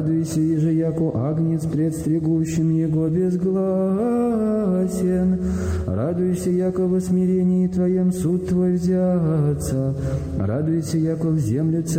Радуйся, еже яко агнец пред стригущим его безгласен. Радуйся, яко во смирении Твоем суд Твой взятся. Радуйся, яко в землю